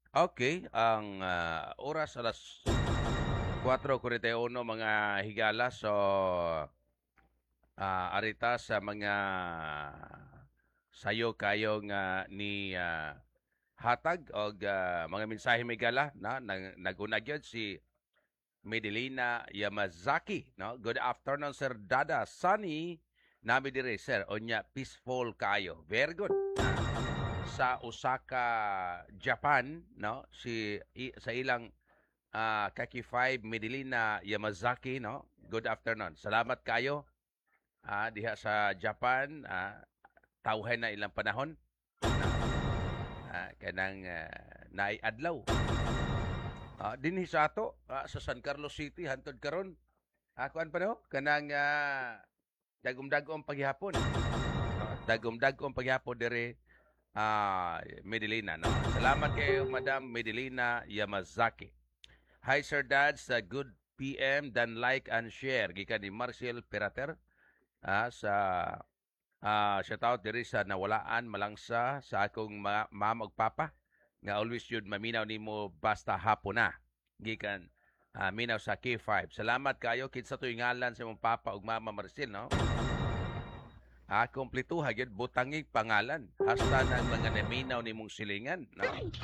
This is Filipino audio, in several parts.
Okay, ang oras alas 4:41 mga higala. So, arita sa mga sayo kayo nga ni hatag o mga mensahe may gala na naguna gyud si Medelina Yamazaki, no? Good afternoon, Sir Dada. Sunny nami dire, sir. Onya peaceful kayo. Very good. Sa Osaka, Japan, no? Sa ilang Kaki 5 Medelina Yamazaki, no? Good afternoon. Salamat kayo diha sa Japan. Tawhay na ilang panahon. Kanang naay-adlaw. Dinhi sa ato sa San Carlos City hantod karon. Kuan pa no? Kanang dagom-dagom paghihapon. Dagom-dagom paghihapon dire Medelina, no? Salamat kayo, Madam Medelina Yamazaki. Hi, Sir Dad. Sa good PM, dan like and share. Gikan ni Marcel Perater sa shout out diri sa nawalaan malangsa sa akong mama ug papa nga always yun maminaw nimo basta hapon na. Gikan minaw sa K5. Salamat kayo kinsa to'y ngalan sa imong papa ug mama Marcel, no? Kompleto gyud butangig pangalan. Hasta ng mga naminaw nimong silingan, no?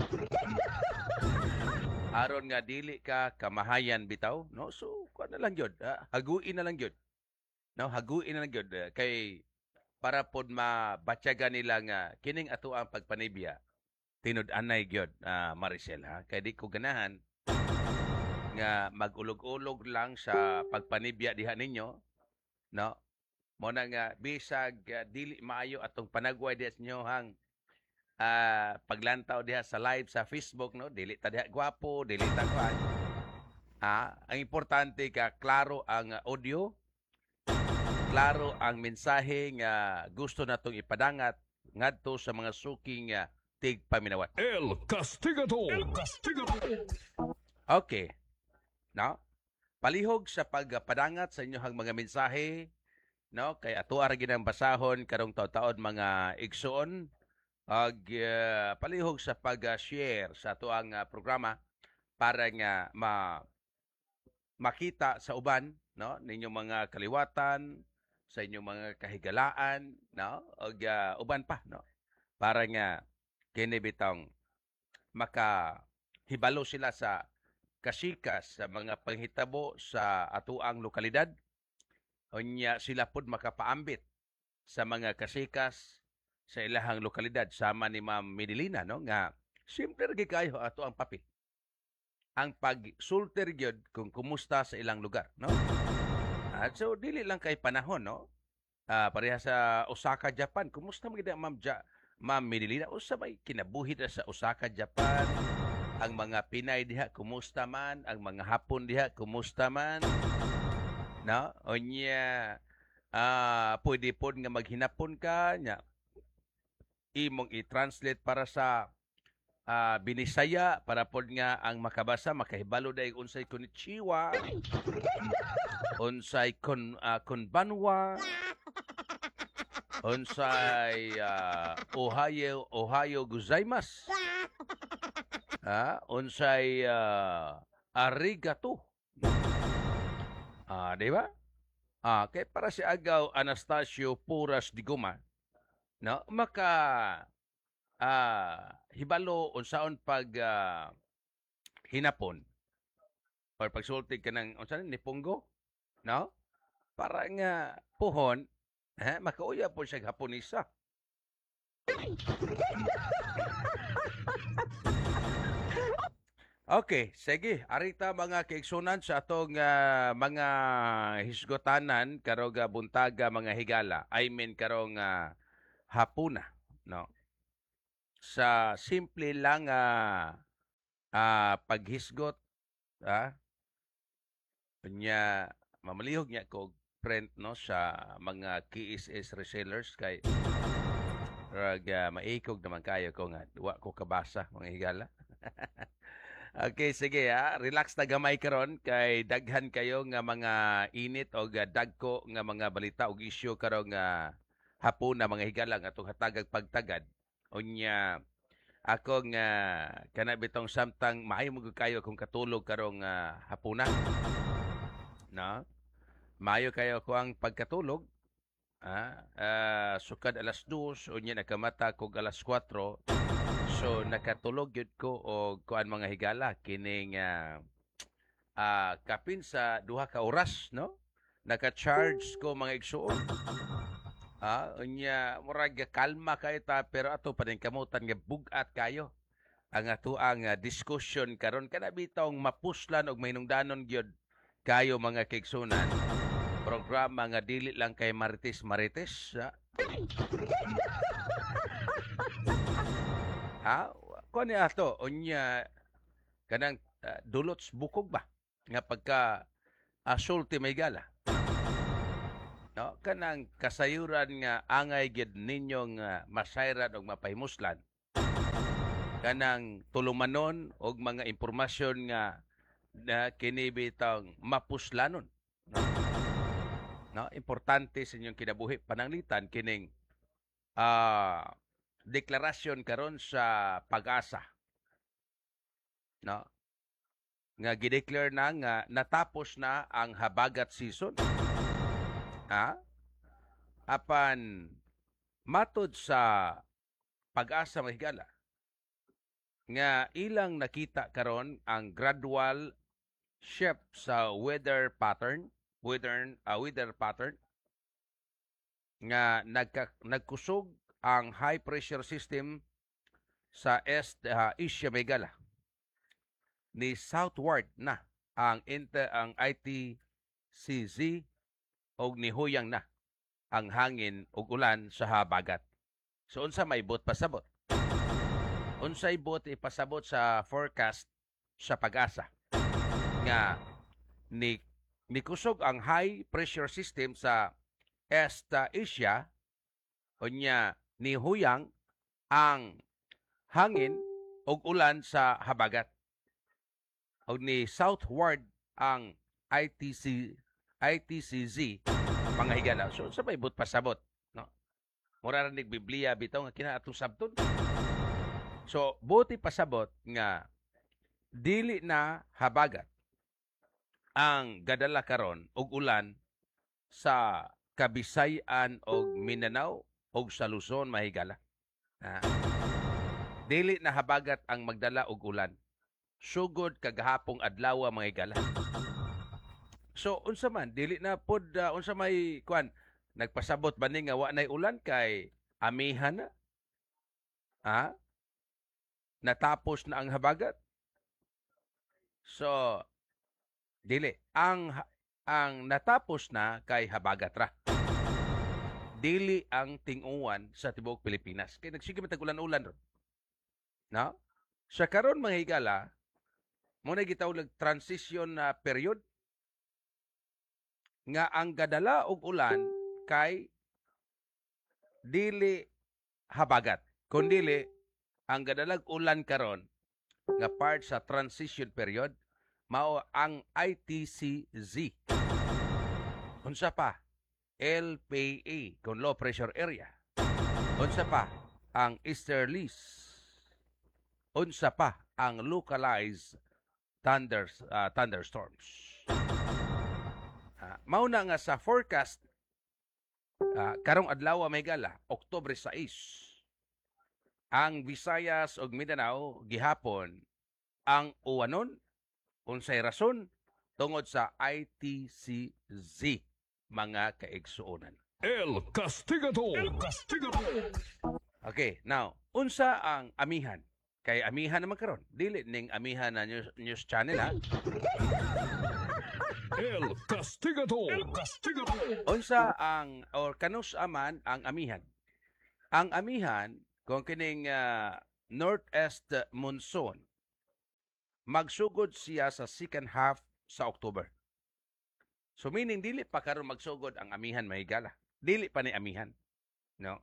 Aron nga dili ka kamahayan bitaw, no? So, kuan na lang gyud, haguin na lang gyud. No, haguin na lang gyud kay para pod mabatyagan nila nga kining ato ang pagpanibya. Tinud-anay gyud, Maricel, ha? Kay di ko ganahan nga magulog-ulog lang sa pagpanibya diha ninyo, no? Mo na nga bisag dili maayo atong panagway diha sa inyo hang paglantaw diha sa live sa Facebook, no? Dili ta diha gwapo, dili ta kuan. Ang importante ka klaro ang audio, klaro ang mensahe nga gusto natong ipadangat ngadto sa mga suking tigpaminawat. El Castigador. El Castigador. Okay. No? Palihog sa pagpadangat sa inyong mga mensahe, no? Kay ato ra ginang basahon karong taon-taon mga igsoon ag palihog sa pag-share sa ato ang programa para nga makita sa uban, no? Ninyong mga kaliwatan, sa inyong mga kahigalaan, no? Ug uban pa, no? Para nga kini bitong makahibalo sila sa kasikas sa mga panghitabo sa atuang lokalidad. Unya sila pod makapaambit sa mga kasikas sa ilahang lokalidad sama ni Ma'am Medelina, no? Nga simple ra kayo ato ang papel. Ang pagsulter gyud kung kumusta sa ilang lugar, no? At so dili lang kay panahon, no? Pareha sa Osaka, Japan. Kumusta mo gid Ma'am Medelina? Usa may kinabuhi sa Osaka, Japan? Ang mga Pinay diha kumusta man? Ang mga Hapon diha kumusta man? No? Onya pwede pod nga maghinapon ka nya imong i-translate para sa Binisaya para pod nga ang makabasa makahibalo dai unsay konnichiwa, unsay konbanwa, unsay Ohio gozaimasu, unsay arigato. Di ba? Kay para si Agaw Anastasio Puras Diguma, no? Hibalo unsaon pag hinapon or pagsulti ka ng unsaon ni Punggo, no? Para nga puhon, makauya po siya Haponisa. Okay, sige. Arita mga kaigsunan sa atong mga hisgotanan karong buntaga mga higala. I mean karong hapuna, no? Sa simple lang paghisgot, nya mamalihog niya ko print, no, sa mga KSS resellers kay maikog naman kayo ko nga wa ko kabasa mga higala. Okay, sige relax na gamay karon kay daghan kayo nga mga init o dagko nga mga balita og isyu karong hapon na mga higala nga atong hatagag pagtagad. Unya Ako nga kana bitong samtang maayo mo gyud kayo kung katulog karong hapuna, no? Maayo kayo ko ang pagkatulog. Sukad alas 2 unya nakamata kog alas 4. So nakatulog gyud ko og kuan mga higala kining kapin sa duha ka oras, no? Naka-charge ko mga igsuon. Unya murag kalma kayo ta pero ato pa din kamutan nga bugat kayo. Ang ato ang discussion karon kana bitong mapuslan og mahinungdanon gyud kayo mga kaigsunan. Programa nga dili lang kay Marites. Kuan ni ato unya kanang dulots bukog ba nga pagka sulti may gala. No, kanang kasayuran nga angay gid ninyong masayran og mapahimuslan. Kanang tulumanon og mga impormasyon nga na kini bitang mapuslanon. No, importante sa inyong kinabuhi pananglitan kining deklarasyon karon sa pag-asa. No? Nga gideclare na nga natapos na ang habagat season. Apan matud sa pag-asa mahigala nga ilang nakita karon ang gradual shift sa weather pattern nga nagkusog ang high pressure system sa Asia Megala ni southward na ang ITCZ og nihuyang na ang hangin ug ulan sa habagat. So unsa may bot pasabot? Unsay bot ipasabot sa forecast sa pag-asa nga nikusog ang high pressure system sa East Asia unya nihuyang ang hangin ug ulan sa habagat. Og ni southward ang ITCZ mga higala. So sa may but pasabot, no? Mura ra nig Biblia bitaw nga kinaatong sabton. So buti pasabot nga dili na habagat ang gadala karon og ulan sa Kabisayan og Mindanao og sa Luzon mahigala. Dili na habagat ang magdala og ulan. Sugod kagahapong adlaw mga higala. So unsa man dili na pod unsa may kuan nagpasabot ba ni nga wa nay ulan kay amihan na. Natapos na ang habagat. So dili ang natapos na kay habagat ra. Dili ang ting-uwan sa tibuok Pilipinas. Kay nagsige matag ulan-ulan ron. No? Sa karon mga higala mo na gitawag transition na period nga ang gadala og ulan kay dili habagat kundi ang gadalag ulan karon nga part sa transition period mao ang ITCZ. Unsa pa? LPA kung low pressure area. Unsa pa? Ang easterlies. Unsa pa? Ang localized thunderstorms. Mao na nga sa forecast karong adlaw may gala Oktubre 6 ang Visayas ug Mindanao gihapon ang uwanon unsay rason tungod sa ITCZ mga kaigsuonan. El Castigado. Okay, now unsa ang amihan? Kay amihan naman karon. Dili ning amihan na news channel El Castigado. Unsa ang or kanus aman ang amihan? Ang amihan kung kining northeast monsoon magsugod siya sa second half sa October. So meaning dili pa karon magsugod ang amihan mahigala. Dili pa ni amihan. No?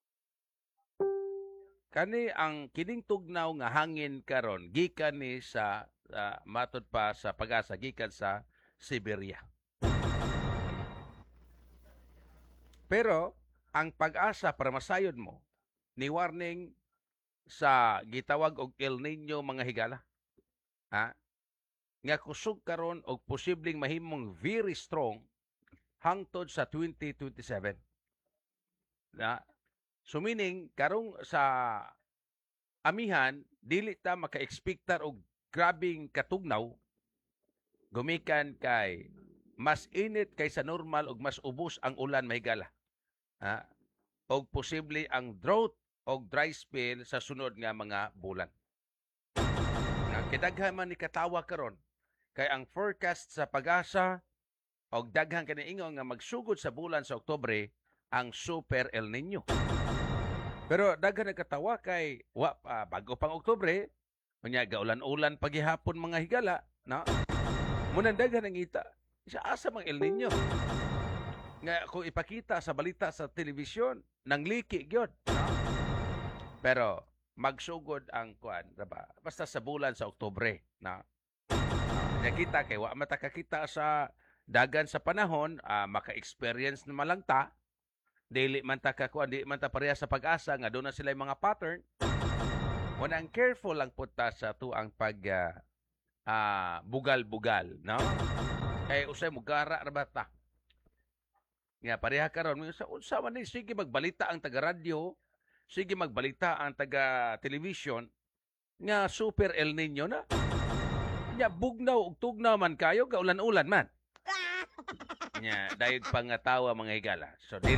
Kani ang kining tugnaw nga hangin karon gikan ni sa matud pa sa pag-asa gikan sa Siberia. Pero ang pag-asa para masayod mo ni warning sa gitawag og El Nino mga higala. Ha? Nga kusog karon og posibleng mahimong very strong hangtod sa 2027. Na so meaning karong sa amihan dili ta maka-expectar og grabing katugnaw gumikan kay mas init kaysa normal ug mas ubos ang ulan mahigala. Ha? Og posible ang drought og dry spell sa sunod nga mga bulan. Nga kidaghan man ni katawa karon kay ang forecast sa pag-asa og daghang kaniingon nga magsugod sa bulan sa Oktubre ang Super El Nino. Pero daghan nagkatawa kay bago pang Oktubre, unya gaulan-ulan paghihapon mga higala, no? Munang daghan ang ita. Sa asa mang El Nino. Nga kung ipakita sa balita sa telebisyon, nangliki gyud, no? Pero magsugod ang kuan, diba? Basta sa bulan sa Oktubre, no? Nakita kay wa matakakita sa dagan sa panahon, maka-experience naman lang ta. Dili man ta kakuan, di man ta pareha sa pag-asa nga doon na sila yung mga pattern. Muna ang careful lang po ta sa tuang pag bugal-bugal, no? Kay usay mugara ra ba ta? Nga pareha karon sa unsa man ni sige magbalita ang taga-radyo, sige magbalita ang taga-television nga Super El Nino na. Nya bugnaw ug tugnaw man kayo, gaulan-ulan man. Nya dayeg pangatawa mga higala.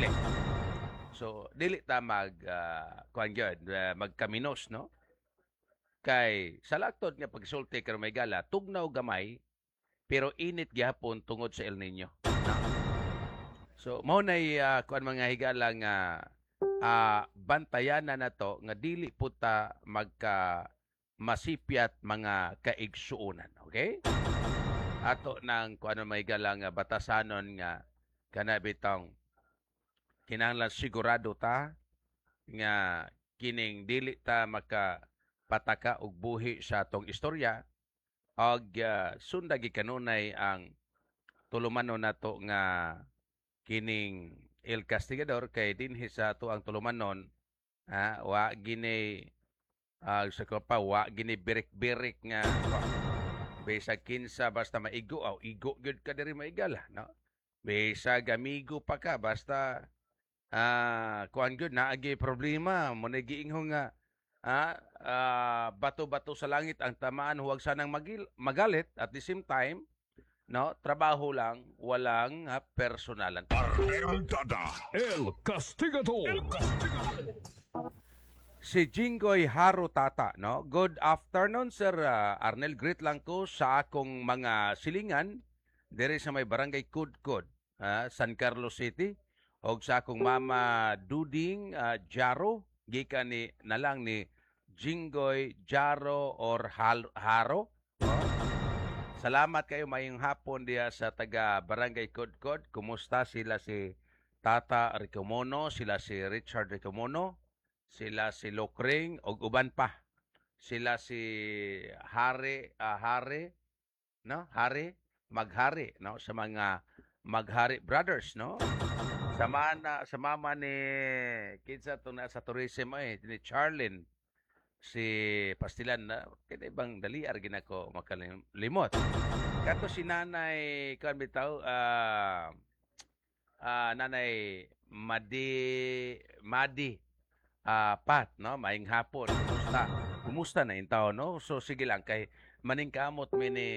So dili ta kuan gyud magkaminos, no? Kay sa laktod nga pagsulti karon mga higala, tugnaw gamay pero init gyapon tungod sa El Nino. No? So mao nay kuan mga higala nga bantayan na to nga dili puta masipyat mga kaigsuonan, okay? Ato nang kuan may galang batasanon nga kana bitong kinahanglan sigurado ta nga kining dili ta makapataka og buhi sa atong istorya og sundagi kanunay ang tulumanon nato nga kining El Castigador kay dinhi sa ato ang tulumanon wa gini sa wa gini birik-birik nga Bisag kinsa basta maigo igo gyud ka diri maigala, no? Bisag amigo pa ka basta kuan gyud naagi problema mo nagiingon nga bato-bato sa langit ang tamaan huwag sanang magalit at the same time, no? Trabaho lang, walang personalan. El Castigador. Si Jinggoy Haro Tata, no? Good afternoon, Sir Arnel. Greet lang ko sa akong mga silingan diri sa may barangay Kudkod, San Carlos City. O sa akong mama Duding Jaro, gikan ni nalang ni Jinggoy Jaro or Haro. Salamat kayo mayong hapon diya sa taga barangay Kudkod. Kumusta sila si Tata Ricomono, sila si Richard Ricomono, sila si Lokring og uban pa. Sila si Hari, no? Maghari, no? Sa mga Maghari brothers, no? Sa mama ni kinsa to na sa tourism ni Charlene, si Pastilan na kay bang daliar ginako makalimot. Kato si nanay kan bitaw nanay Madi Pat, no? Maing hapon. Kumusta na intaw, no? So sige lang kay maningkamot mi ni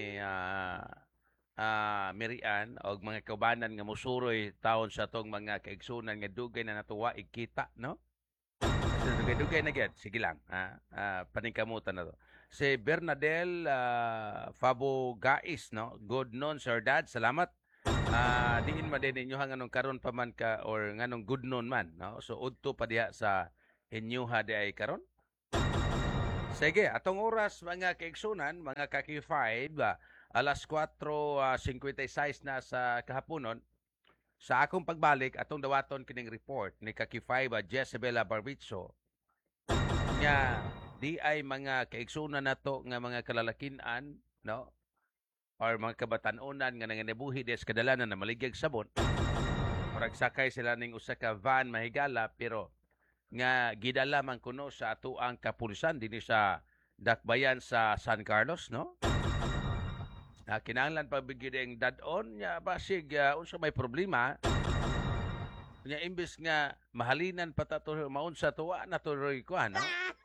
Mirian og mga kaubanan nga musuroy taon sa tong mga kaigsunan nga dugay na natuwa ikita, no? Dugay na gyud. Sige lang, paningkamutan na to. Si Bernadel Fabo Gais, no? Good noon, Sir Dad. Salamat. Diin man din inyo nganong karon pa man ka or nganong good noon man, no? So udto pa diha sa inyuha di ay karon. Sige, atong oras mga kaigsunan, mga kaki-5, alas 4:56 na sa kahaponon. Sa akong pagbalik, atong dawaton kining report ni kaki-5 Jezebela Barbitso nga di ay mga kaigsunan nato nga mga kalalakinan, no? Or mga kabatanunan nga nanganibuhi des kadalanan na maligyag sabon. Murag sakay sila ning usa ka van mahigala pero nga gidala man kuno sa atuang kapulisan dinhi sa dakbayan sa San Carlos, no? Kinahanglan pabigideng dad-on nya basig unsa may problema nya imbes nga mahalinan pa ta to maun sa tuwa na tuloy ko ano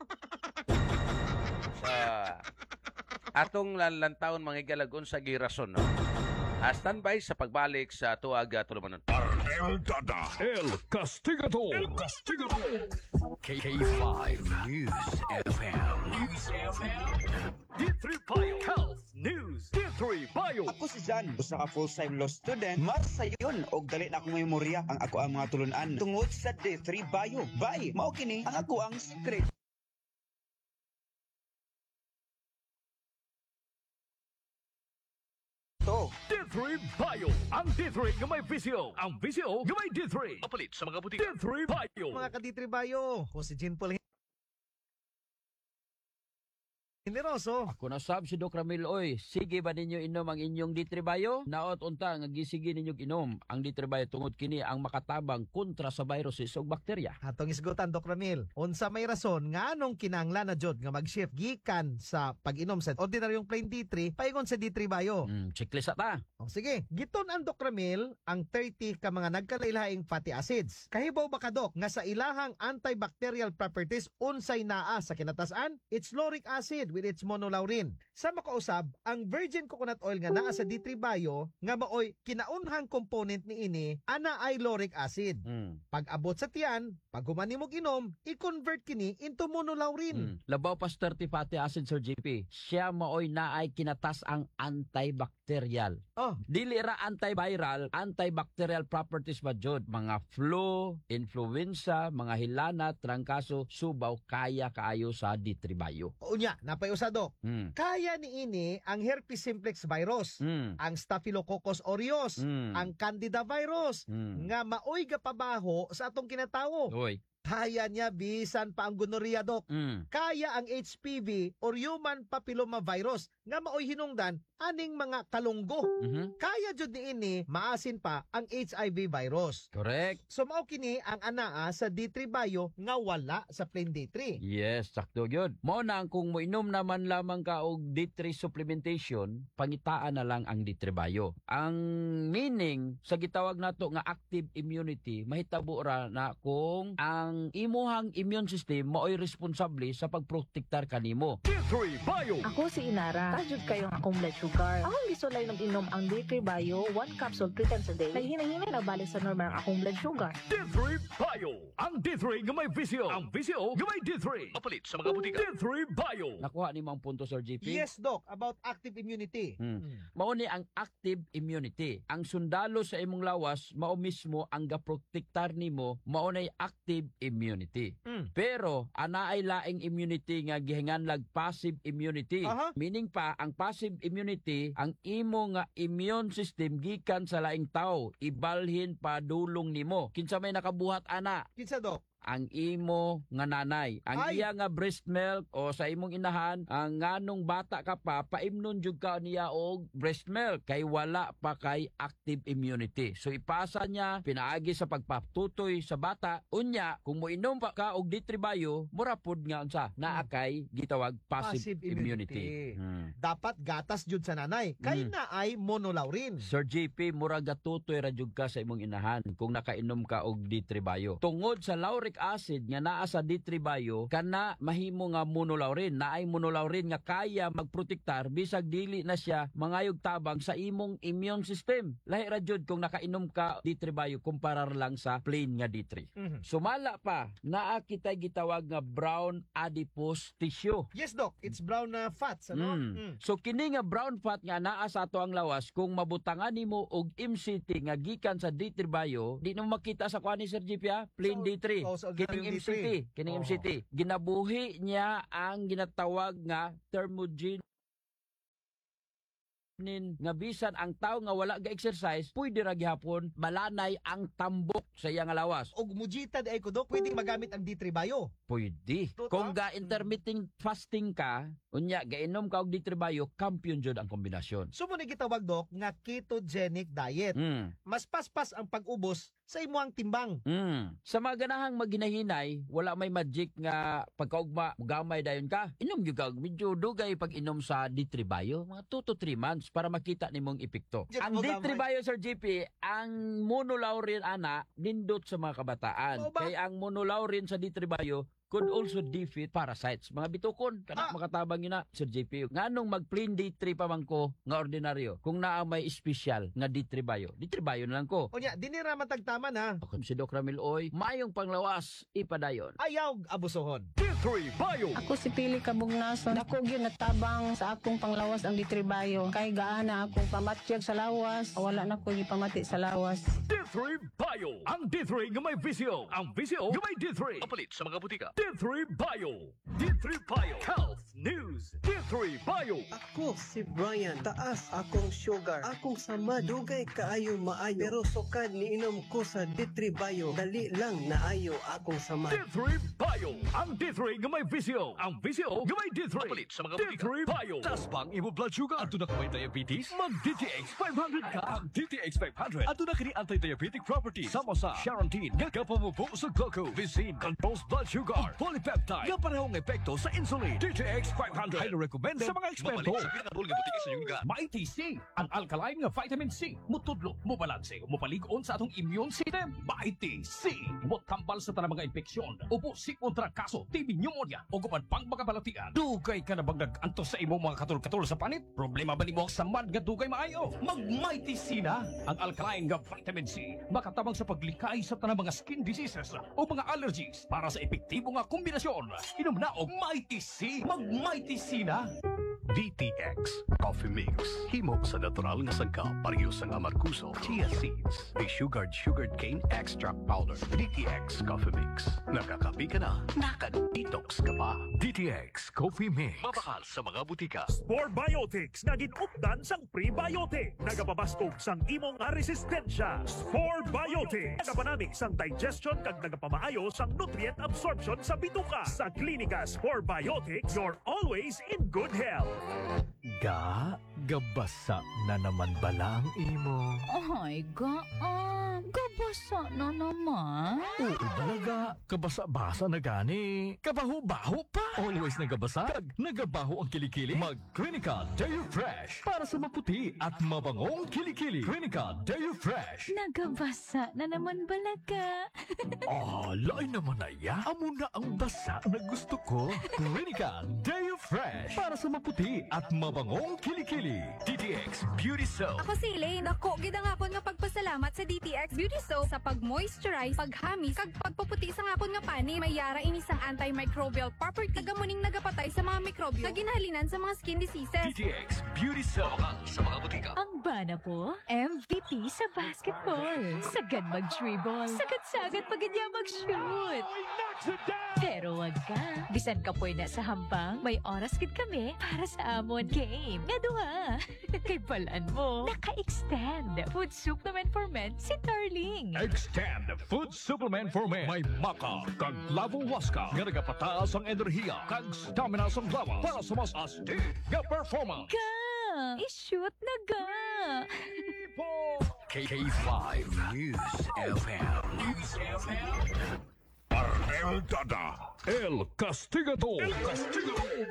sa atong lantawon mangigalagon sa girason, no? Standby sa pagbalik sa tuag tulumanon. El Dada. El Castigador. El Castigador. K5 News FM. News FM. D3 Bio Health News. D3 Bio. Ako si Jan, usa ka full-time law student. Marsayon og dali na akong memorya ang ako ang mga tulunan tungod sa D3 Bio. Bye, mao kini ang ako ang secret. To. D3 Bio. Ang D3 nga may visyo. Ang visyo nga may D3. Papalit sa mga butika. D3 Bio. Mga kaditribayo, ko si Jean Paul Generoso. Ako na sab si Doc Ramil, oy, sige ba ninyo inom ang inyong ditribayo? Naot unta nga gisige ninyo inom ang ditribayo tungod kini ang makatabang kontra sa viruses ug bakterya. Atong isgutan, Dok Ramil. Unsa may rason nga anong kinahanglan na jud nga mag-shift gikan sa pag-inom sa ordinaryong plain D3 paingon sa D3 bayo. Checklist ta. O sige, giton ang Dok Ramil ang 30 ka mga nagkalailahing fatty acids. Kahibaw ba ka, Dok, nga sa ilahang antibacterial properties unsay naa sa kinatasan? It's lauric acid with its monolaurin. Sa makausab, ang virgin coconut oil nga naa sa D3 Bio nga maoy kinaunhang component ni ini ana ay lauric acid. Pag abot sa tiyan, pag humani mo ginom, i-convert kini into monolaurin. Labaw pa 30 fatty acid, Sir JP. Siya maoy naay kinatas ang antibacterial. Oh, Dili ra antiviral, antibacterial properties ba jud? Mga flu, influenza, mga hilana, trangkaso, subaw kaya kaayo sa D3 Bio. unya, napay usa, Dok. Kaya ni ini ang herpes simplex virus, ang staphylococcus aureus, ang candida virus, nga maoy gapabaho sa atong kinatawo. Oy. Kaya niya bisan pa ang gonorrhea, Dok. Kaya ang HPV or human papilloma virus nga maoy hinungdan aning mga kalunggo. Kaya jud ni ini maasin pa ang HIV virus. Correct. So mao kini ang anaa sa D3 Bio nga wala sa plain D3. Yes, sakto yun. Mao na ang kung moinom naman lamang ka og D3 supplementation, pangitaan na lang ang D3 Bio. Ang meaning sa gitawag nato nga active immunity, mahitabo ra na kung ang imuhang immune system maoy responsable sa pagprotektar kanimo. D3 Bio. Ako si Inara. Tajud kayong akong blood sugar. Akong gisulay nung inom ang D3 Bio 1 capsule 3 times a day. Kay hinay-hinay na balik sa normal ang akong blood sugar. D3 Bio. Ang D3 nga may visyo. Ang visyo nga may D3. Papalit sa mga butika. D3 Bio. Nakuha ni ang punto, Sir JP? Yes, Doc, about active immunity. Mao ni ang active immunity. Ang sundalo sa imong lawas mao mismo ang gaprotektar nimo, mao nay active immunity. Pero ana ay laing immunity nga gihinganlag passive immunity. Meaning pa ang passive immunity ang imo nga immune system gikan sa laing tao ibalhin pa dulong nimo. Kinsa may nakabuhat ana? Kinsa, Doc? Ang imo nga nanay, ang iya nga breast milk o sa imong inahan, ang nganong bata ka pa, paimnon jud ka niya og breast milk kay wala pa kay active immunity. So ipasa niya pinaagi sa pagpatutoy sa bata. Unya, kung moinom pa ka og D3 Bio, mura pod nga unsa naa kay gitawag passive immunity. Dapat gatas jud sa nanay. Kay na ay monolaurin. Sir JP, mura gatutoy ra jud ka sa imong inahan kung nakainom ka og D3 Bio. Tungod sa lauric acid nga naa sa D3 Bio, kana mahimo nga monolaurin. Naay monolaurin nga kaya magprotektar bisag dili na siya mangayog tabang sa imong immune system. Lahi ra jud kung nakainom ka D3 Bio kumparar lang sa plain nga D3. Sumala pa, naa kitay gitawag nga brown adipose tissue. Yes, Doc. It's brown fats, ano? So kini nga brown fat nga naa sa ato ang lawas, kung mabutangan nimo og MCT nga gikan sa D3 Bio, di na makita sa kuan ni Sir JP, plain D3. Kining MCT, kining MCT. Ginabuhi niya ang ginatawag nga thermogenesis nga bisan ang tao nga wala ga exercise pwede ra gihapon malanay ang tambok sa iyang lawas. Og mujita di ay ko, Doc, pwedeng magamit ang D3 Bio. Pwede. Kung ga intermittent fasting ka, unya gainom ka og D3 Bio, kampiyon jud ang kombinasyon. So mo ni gitawag, Doc, nga ketogenic diet. Mas paspas ang pag-ubos sa imuang timbang. Sa mga ganahang maginahinay, wala may magic nga pagkaugma, gamay dayon ka. Inom yung kag, medyo dugay pag inom sa D3 Bio, mga 2 to 3 months para makita nimong epekto. Diyan Ang mo D3 gamay. Bio, Sir GP, ang monolaurin ana, nindot sa mga kabataan. Oo ba? Kaya ang monolaurin sa D3 Bio, could also defeat parasites. Mga bitukon, kana makatabang yun na, Sir JP. Nga nung mag-plain D3 pa man ko, nga ordinaryo, kung naa may special nga D3 Bio, D3 Bio na lang ko. O niya, dinira matagtaman ha. Kung si Doc Ramil Oy, mayong panglawas, ipadayon. Ayaw abusohon. D3 Bio. Ako si Pili Kabugnason. Dako gyud natabang sa akong panglawas ang ditribayo. Kay gaana akong pamatyag sa lawas. Wala na ko gipamati sa lawas. D3 Bio. Ang D3 nga may visyo. Ang visyo nga may D3. Kapalit sa mga butika. D3 Bio. D3 Bio. Health News. D3 Bio. Ako si Brian, taas akong sugar, akong sama, dugay kaayo maayo, pero sukad niinom ko sa D3 Bio, dali lang naayo akong sama. D3 Bio. Ang D3 nga may visyo. Ang visyo nga may D3. Kapalit sa mga butika. D3 Bio. Taas bang imo blood sugar? Ato na ka may diabetes? Mag DTX 500 ka. Ang DTX 500. Ato na kini anti-diabetic property. Sama sa Charantine. Nga kapamupo sa glucose. Visin. Controls blood sugar. Polypeptide. Nga parehong epekto sa insulin. DTX 500. Highly recommended sa mga eksperto. Mabalik sa pinakabul nga butika sa iyong lugar. Mighty C. Ang alkaline nga vitamin C. Mutudlo, mubalanse, mupaligon sa atong immune system. Mighty C. Mutambal sa tanang mga infeksyon. Upo si kontra kaso, TB pneumonia. O gupan pang magabalatian. Dugay ka na bang nag-antos sa imong mga katul-katul sa panit? Problema ba ni mo sa samad nga dugay maayo? Mag Mighty C na. Ang alkaline nga vitamin C. Makatabang sa paglikay sa tanang mga skin diseases o mga allergies. Para sa epektibo nga kombinasyon. Inom na og Mighty C. Mag Mighty C na. DTX Coffee Mix. Himo sa natural nga sangka pareho sa amarkuso, chia seeds, sugared cane extract powder. DTX Coffee Mix. Nakakapi ka na, nakag-detox ka pa. DTX Coffee Mix. Mabakal sa mga butika. Spore Biotics na ginupdan sang prebiotic. Nagapabaskog sang imong resistensya. Spore Biotics. Nagapanamig sang digestion kag nagapamaayo sang nutrient absorption sa bituka. Sa klinika Spore Biotics, you're always in good health. Gabasa na naman bala ang imo. Ay, gabasa na naman. Oo talaga, kabasa-basa na gani. Kabaho-baho pa. Always nagabasa, kag nagabaho ang kilikili. Mag Clinica Deo Fresh para sa maputi at mabangong kilikili. Clinica Deo Fresh. Nagabasa na naman balaga. Lain naman na ya. Amo na ang basa na gusto ko. Clinica Deo Fresh para sa maputi at mabangong kilikili. DTX Beauty Soap. Ako si Elaine. Ako, gidang ako nga pagpasalamat sa DTX Beauty Soap sa pag-moisturize, paghamis, kag pagpaputi sa akon nga pani. May yara ini sang antimicrobial property. Nagamuning nagapatay sa mga mikrobyo na ginahalinan sa mga skin diseases. DTX Beauty Soap. Sa mga butika. Ang bana po, MVP sa basketball. Sagad mag-dribble. Sagad-sagad pag niya mag-shoot. Pero wag ka. Bisan ka po na sa hambang, may oras gid kami para sa amon game. Nga duha. Kay balaan mo, naka-extend food supplement for men si Darling. Extend Food Supplement for Men. May maka, kag lavo waska. Nga nagapataas ang enerhiya, kag stamina sa lawas. Para sa mas astig nga performance. Ka! I-shoot na ga! KK5 News FM. News FM. El Dada. El Castigador.